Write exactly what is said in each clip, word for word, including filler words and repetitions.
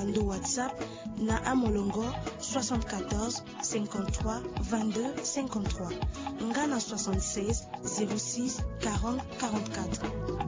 ndo WhatsApp na amolongo soixante-quatorze cinquante-trois vingt-deux cinquante-trois ngana soixante-seize zéro six quarante quarante-quatre.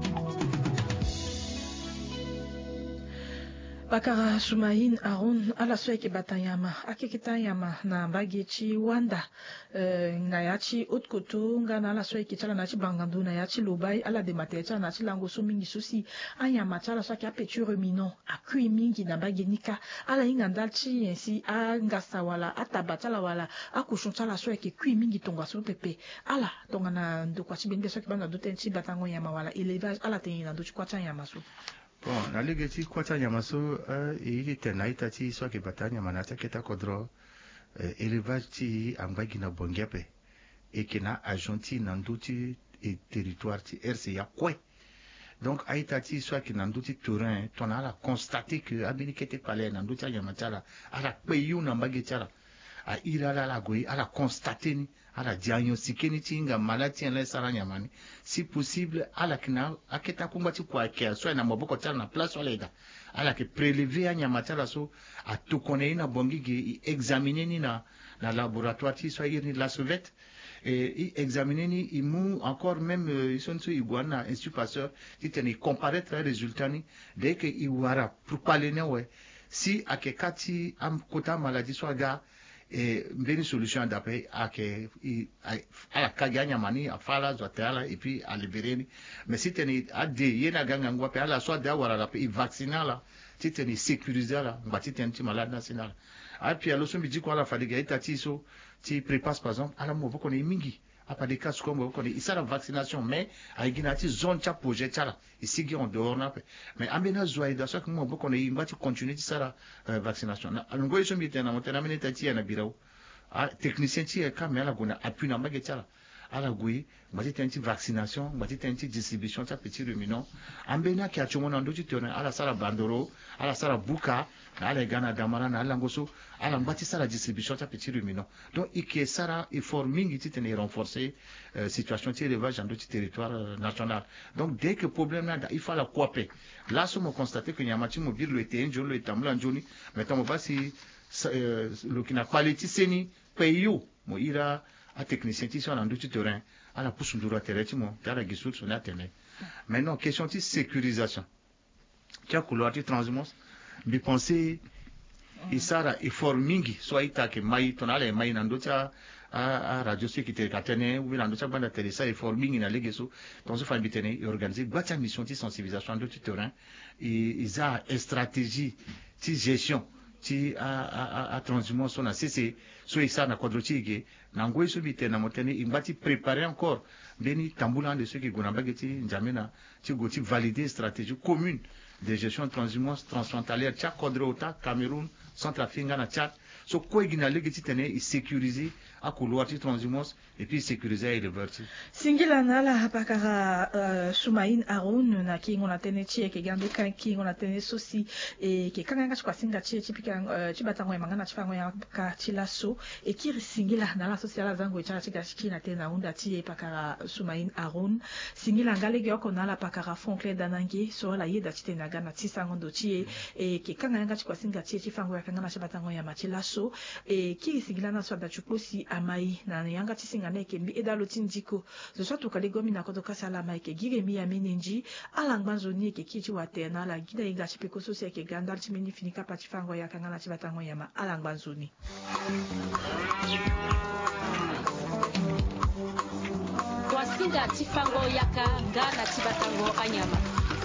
Bakara Soumaïn Aroun ala sweke batayama akekitayama na bagechi wanda na yachi otkoto ngana ala sweke chala na chi bangandu na yachi lobai ala de matecha na chi lango so mingi susi ayama chala swake apetu remino akui mingi na bagenika ala ingandal chi yensi a ngasa wala atabachala wala akushon chala sweke kui mingi tonga so pepe ala tonga na ndokwa chi bende sweke banda dotenchi batango yama wala élevage ala tenina ndo chi kwacha yama so. Bon, na legeti kwata nyamaso ili tena itati swake batanya manata keta kodro élevage ti ambagi na bongepe et kena agenti nanduti et territoire ti R C A kwe. Donc aitati swake nanduti terrain ton ala constaté que abilikete palais nanduti nyamatala ala peyu nambagi tala a irala la goyi ala constaté ni ala diagnostiqué ni tinga maladie en sara nyamani si possible ala kina aketa kumbati kwa kia so na maboko tala na place oleda ala ke prélever a nyamatala so a to connaître na bongige examiner ni na na laboratoire ti so irni la sauvette et examiner ni imu encore même ils sont sur iguana institut Pasteur ti teni comparer les résultats ni dès que iwara pour parler ne ouais si akekati am kota maladie so ga et une solution d'après à que à la kaganya mani à fala zotala et puis à libérer mais si tu as des yena ganga ngwa pe ala soit d'avoir la pe vacciner là si tu es sécurisé là ba ti tu es malade national et puis alors so mi dit quoi la fadiga itati so ti prépasse par exemple ala mo boko ne mingi a pas de cas comme boko ne isa la vaccination mais a ginati zone cha projet chala ici qui en dehors na mais ambena zoida so que mo boko ne ngati continuer ti sara vaccination na ngo so mi tena mo tena mini tati na birawo a technicien ti ka me ala gona appui na mage chala ala gui ngati tenti vaccination ngati tenti distribution ta petit ruminant ambena ki a chomo na ndo ti tena ala sara bandoro ala sara buka ala gana damara na ala ngoso ala ngati sara distribution ta petit ruminant donc iki sara effort mingi ti tena renforcer euh, situation ti élevage dans d'autres territoires euh, national donc dès que problème là il faut la couper là so mo constater que nyamati mo bir le était njo le tamla njoni mais tamo basi euh, le kina quality seni payo mo ira a technicien ti sur dans d'autres terrain ala pusundura tereti mo dara gisul so na tene maintenant question de sécurisation qui a couloir de transhumance bi penser isara effort mingi so ita ke mai tonale mai nandocha a radio sécurité katene ou nandocha banda teresa effort mingi na legeso donc so fa bitene organiser batia mission de sensibilisation de tout terrain et isa stratégie ti gestion ti a a a transhumance na cc so isa na quadrotige na ngwe so bitene motene imbati préparer encore beni tambulan de ceux qui gona bageti njamena ti goti valider stratégie commune de gestion de transhumance transfrontalière Tchad, Kodrota, Cameroun, Centrafrique, Ghana, Tchad. So quoi gina legiti tene i sécuriser a couloir de transhumance et puis sécuriser le verti. Singila nala hapakara uh, Soumaïn Aroun na ki ngona tene chie ke gando kan ki ngona tene sosi e ke kanga kwa singa chie chipika uh, chibatango mangana chifango ya ka chilaso e ki singila nala sociala zango e chala chika chiki na tena unda chie pakara Soumaïn Aroun singila ngale ge oko nala pakara Foncle Danange so la yeda chitena gana tisangondo chie e ke kanga kwa singa chie chifango ya kanga chibatango ya machilaso so e ki sigilana so da chukosi amai na yanga tisinga neke mbi edalo tindiko zo so to kale gomi na kodoka sala mai ke gire mi ya menenji ala ngbanzo ni ke kichi watena la gida inga chipeko so se ke gandal chimeni finika patifango ya kanga na chibatango ya ma ala ngbanzo ni wasinga tifango yaka gana chibatango anyama